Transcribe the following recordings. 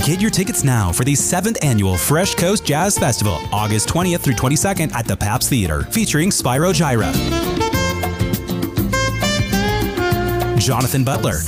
Get your tickets now for the 7th Annual Fresh Coast Jazz Festival, August 20th through 22nd at the Pabst Theater, featuring Spyro Gyra, Jonathan Butler,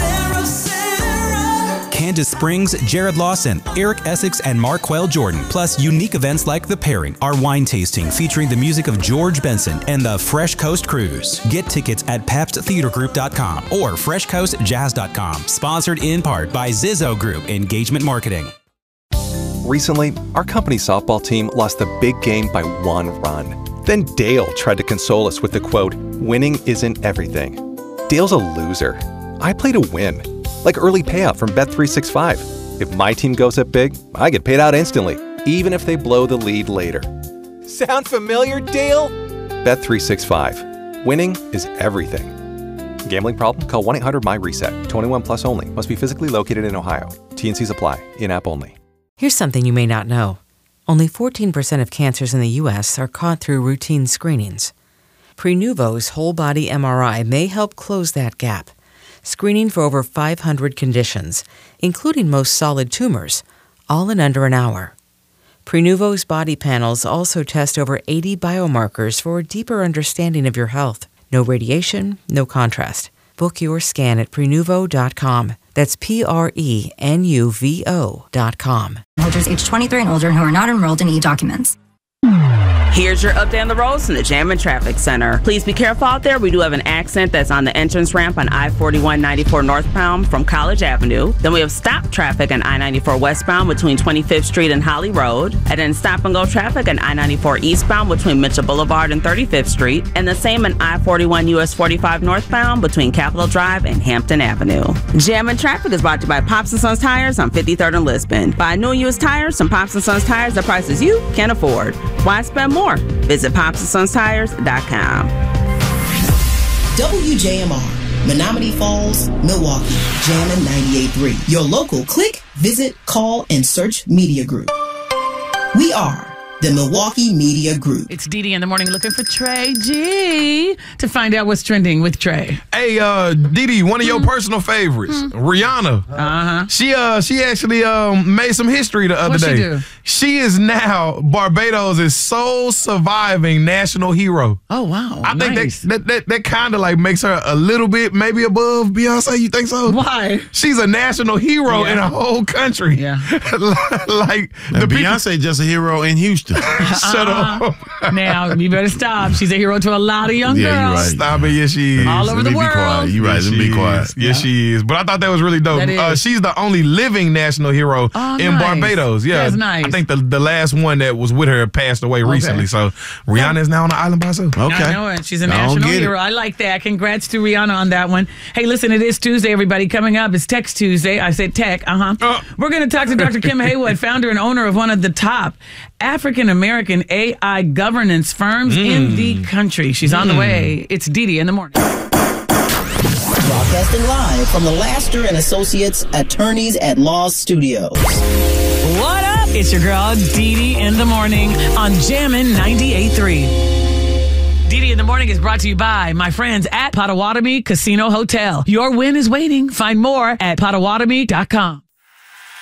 Candace Springs, Jared Lawson, Eric Essex, and Marquel Jordan, plus unique events like The Pairing, our wine tasting featuring the music of George Benson, and the Fresh Coast Cruise. Get tickets at PabstTheaterGroup.com or FreshCoastJazz.com. Sponsored in part by Zizzo Group Engagement Marketing. Recently, our company's softball team lost the big game by 1 run. Then Dale tried to console us with the quote, "Winning isn't everything." Dale's a loser. I play to win. Like early payout from Bet365. If my team goes up big, I get paid out instantly, even if they blow the lead later. Sound familiar, Dale? Bet365. Winning is everything. Gambling problem? Call 1-800-MY-RESET. 21 plus only. Must be physically located in Ohio. T&Cs apply. In-app only. Here's something you may not know. Only 14% of cancers in the U.S. are caught through routine screenings. Prenuvo's whole-body MRI may help close that gap, screening for over 500 conditions, including most solid tumors, all in under an hour. Prenuvo's body panels also test over 80 biomarkers for a deeper understanding of your health. No radiation, no contrast. Book your scan at Prenuvo.com. That's Prenuvo.com. Holders age 23 and older who are not enrolled in e-documents. Here's your update on the roads from the Jam and Traffic Center. Please be careful out there. We do have an accident that's on the entrance ramp on I-41-94 northbound from College Avenue. Then we have stop traffic on I-94 westbound between 25th Street and Holly Road. And then stop and go traffic on I-94 eastbound between Mitchell Boulevard and 35th Street. And the same on I-41 US 45 northbound between Capitol Drive and Hampton Avenue. Jam and Traffic is brought to you by Pops & Sons Tires on 53rd and Lisbon. Buy new and used tires from Pops & Sons Tires at prices you can afford. Why spend more? Visit PopsandSonsTires.com. WJMR, Menominee Falls, Milwaukee, Jammin' 98.3. Your local click, visit, call, and search media group. We are the Milwaukee Media Group. It's Dee in the morning looking for Trey G to find out what's trending with Trey. Hey, Dee, one of your personal favorites, Rihanna. She actually made some history the other day. What'd she do? She is now Barbados' sole surviving national hero. Oh, wow. I think that kind of like makes her a little bit maybe above Beyonce. You think so? Why? She's a national hero in a whole country. Yeah. Like and Beyonce just a hero in Houston. Shut up. Now, you better stop. She's a hero to a lot of young girls. You're right. Stop it. Yes, she is. All over the world. Be quiet. You're right. Let me be quiet. Yes, she is. But I thought that was really dope. She's the only living national hero in Barbados. Yeah. That's nice. I think the last one that was with her passed away recently. So Rihanna is now on the island by herself. Okay. I know it. She's a national hero. I like that. Congrats to Rihanna on that one. Hey, listen, it is Tuesday, everybody. Coming up, it's Text Tuesday. I said tech. We're going to talk to Dr. Kim Haywood, founder and owner of one of the top African-American AI governance firms in the country. She's on the way. It's Dee in the morning. Broadcasting live from the Laster and Associates Attorneys at Law Studios. What up? It's your girl, Dee in the morning on Jammin' 98.3. Dee in the morning is brought to you by my friends at Potawatomi Casino Hotel. Your win is waiting. Find more at Potawatomi.com.